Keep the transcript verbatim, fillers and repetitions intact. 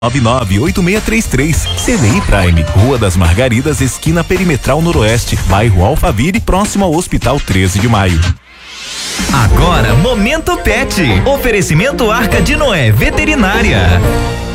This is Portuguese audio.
nove nove oito seis três três. C D I Prime, Rua das Margaridas, esquina Perimetral Noroeste, bairro Alphaville, próximo ao Hospital treze de maio. Agora, Momento Pet. Oferecimento Arca de Noé Veterinária.